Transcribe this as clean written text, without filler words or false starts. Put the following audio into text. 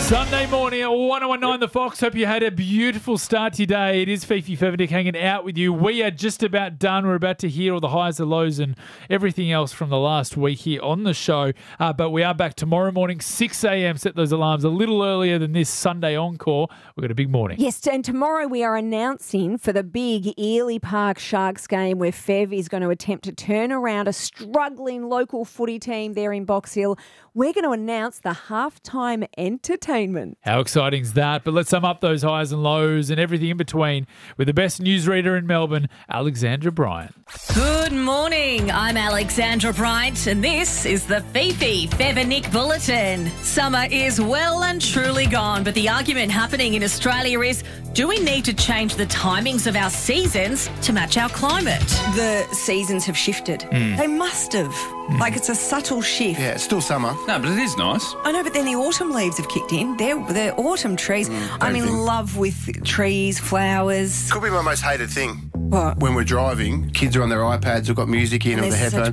Sunday morning at 1019 The Fox. Hope you had a beautiful start to your day. It is Fifi Fevernick hanging out with you. We are just about done. We're about to hear all the highs, the lows, and everything else from the last week here on the show. But we are back tomorrow morning, 6 a.m. Set those alarms a little earlier than this Sunday encore. We've got a big morning. Yes, and tomorrow we are announcing for the big Ely Park Sharks game where Fev is going to attempt to turn around a struggling local footy team there in Box Hill. We're going to announce the halftime entertainment. How exciting is that? But let's sum up those highs and lows and everything in between with the best newsreader in Melbourne, Alexandra Bryant. Good morning. I'm Alexandra Bryant, and this is the Fifi Fevernick Bulletin. Summer is well and truly gone, but the argument happening in Australia is, do we need to change the timings of our seasons to match our climate? The seasons have shifted. They must have. Like, it's a subtle shift. Yeah, it's still summer. No, but it is nice. I know, but then the autumn leaves have kicked in. They're autumn trees. I'm in everything. love with trees, flowers. Could be my most hated thing. What? When we're driving, kids are on their iPads, we've got music in, or There's the such headphones.